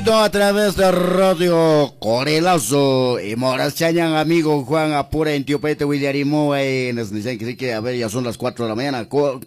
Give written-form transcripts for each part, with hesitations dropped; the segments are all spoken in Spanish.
A través de Radio Corelazo y Moras Chañan, amigo Juan Apura en Tiopete, Williarimo, nos dicen que a ver, ya son las 4 de la mañana,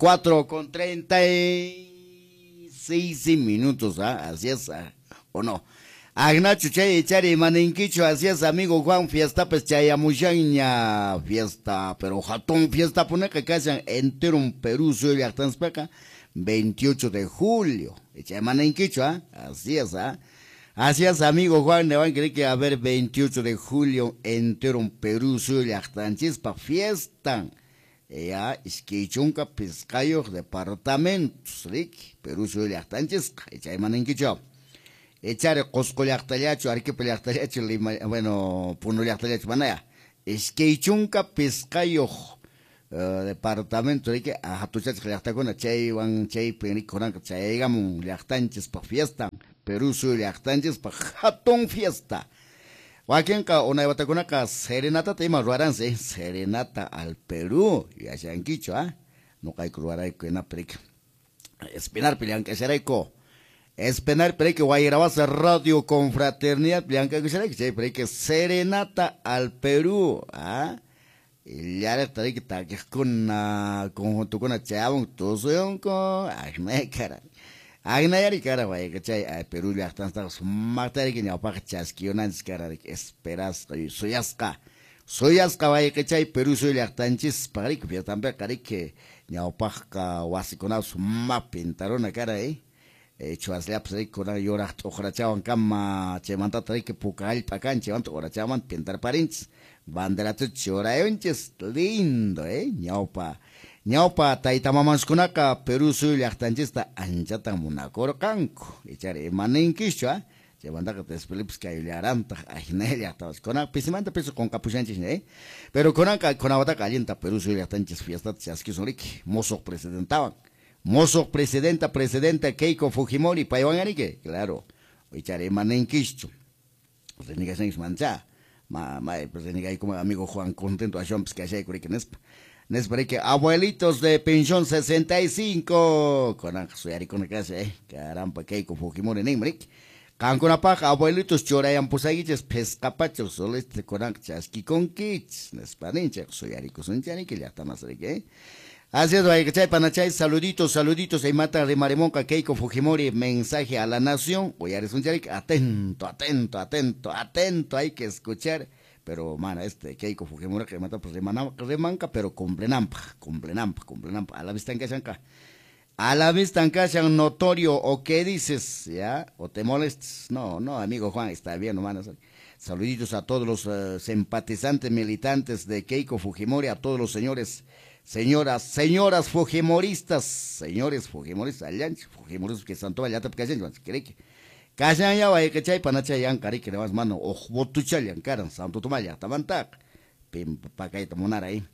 4:36 minutos, así es, o no. Agnacho Chay Chari Maninquicho, así es, amigo Juan, fiesta pues Chayamuchaña, fiesta, pero jatón, fiesta pone que casan entero un Perú, soy de Artanspeca, 28 de julio, Chay Maninquicho, así es, Así es, amigo Juan, le van a creer que a ver 28 de julio entero en Perú, soy pa fiesta. Ya, es que chunca pescayo departamentos, Rick, Perú soy lactanches, echay manenquicho. Echar cosco lactaliacho, arquipe lactaliacho, bueno, puno lactaliacho, manaya. Es que chunca pescayo departamento, Rick, a tu chach lactacona, chay, van, chay, periconan, chay, digamos, lactanches pa fiesta. Perú soy lactanches pa jatón fiesta. Wakenka una bataconaka serenata tema ruaranse, serenata al Perú, ya se han dicho, no hay cruaray que na peric. Espinar pilian que seraico. Espenar peric guayrabas radio confraternidad blanca que será que peric serenata al Perú, Y ya le estaré que está que con conjunto con chabón, todo soy con, me cara. Agnayari cara vaya que chay Perú ya están matari que ya pa chasquionan cara de esperas soyasca vaya que chay Perú soy lactanchis para que también cara que ya pa wasikona summa pintaron cara chuasle pues con llora ojra chawan kama chemanta trai que pucal pacan chevan ora chaman pintar parins bandera tu chora enches lindo Ñaupa taytamamas kunaka Perú soy lactanchista anchata munakor kanko echare maninquisho llevanda que te Felips que le aranta ajinel hasta con pisimanta peso con capuchanchis pero con avata calienta Perú soy lactanchis fiesta chasqui sorik mozo presidenta Keiko Fujimori paiwan anike claro echare maninquisho pues ni que se mancha pues ni que como amigo Juan contento a Chomps que hay que Nesparé que abuelitos de pensión 65. Con suyari con casa, caramba, Keiko Fujimori Nemrik. Cancuna paja, abuelitos chorayan pusaguiches, pescapachos, soleste con chasqui con kits. Nesparinche, suyari con sunchani, que ya está más rique. Así es, vaya que chay panachay, saluditos, ahí mata de Maremonca, Keiko Fujimori, mensaje a la nación. Voy a resultar atento, hay que escuchar. Pero, mana, Keiko Fujimori que mata pues remanca, pero complenampa, a la vista en cachanca. A la vista en cachan notorio, o qué dices, ¿ya? O te molestes. No, amigo Juan, está bien, hermano. Saluditos a todos los simpatizantes militantes de Keiko Fujimori, a todos los señoras fujimoristas, señores fujimoristas, fujimoristas que santo vallata, porque cree que Kashan ya vaya que chay panacha yan kari que vas mano o botucha yan karan santo tomaya tamantak pim pakai tamunara ahí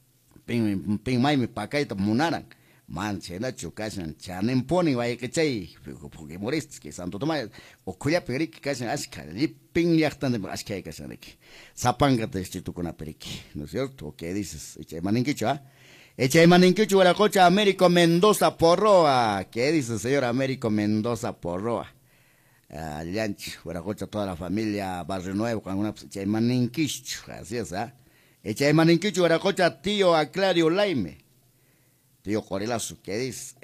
pim mai mi pakai tamunaran man chena chukashan chanen poni vaya que chay porque moristas que santo tomaya o kuya peri que kashan aska pim yaktan de aska que kashan que zapanga te chitu con aperiki ¿no es cierto? ¿O qué dices? Echay maninquicho Echay maninquicho la cocha Américo Mendoza Porroa ¿qué dices señor Américo Mendoza Porroa? Llancho, Huaracocha, toda la familia Barrio Nuevo, con una Chaymaninquicho, así es, Chaymaninquicho, Huaracocha, tío Aclario Laime, tío Corelazo, ¿qué dices?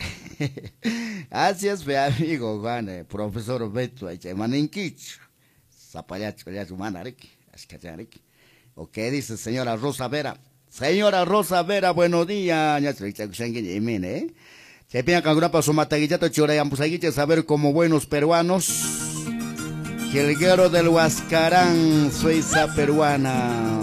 Así es, amigo Juan, profesor Beto, Chaymaninquicho, Zapayacho, ya su mana, ¿o qué dice señora Rosa Vera? Señora Rosa Vera, buenos días, ya se se piden cangura para su mataguillata chorayan pusaguiches saber como buenos peruanos. Jilguero del Huascarán, Suiza peruana.